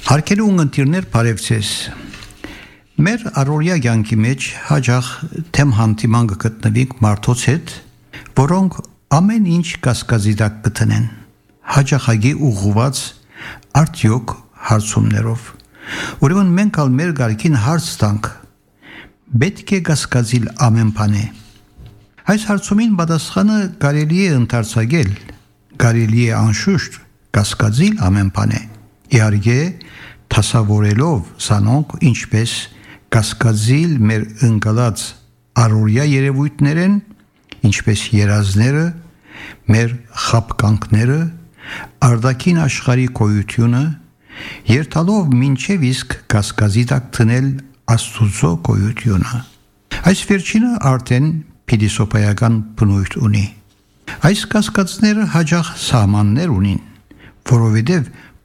Հարկելի ունգընտիրներ բարևձեզ։ Մեր առօրյա կյանքի մեջ հաճախ թեմ հանդիման կգտնվենք մարդոց հետ, որոնք ամեն ինչ կասկածի տակ կտնեն, հաճախակի ուղղված արդյոք հարցումներով։ Ուրեմն մենք ալ մեր գարկին հարց տանք. պետք է կասկածիլ ամեն բան է։ Այս հարցումին պատասխանը կարելի է ընդարձակել, կարելի է անշուշտ կասկածիլ ամեն բան է։ Իհարկե, դասավորելով սանոնք ինչպես կասկածիլ մեր ընկալած առօրյա երևույթներն, ինչպես երազները, մեր խաբկանքները, արտաքին աշխարհի գոյությունը, երթալով մինչև իսկ կասկածի տակ դնել Աստուծո գոյությունը։ Այս վերջինը արդեն փիլիսոփայական բնույթ ունի։ Այս կասկածները հաճախ սահմաններ ունին, որովհետև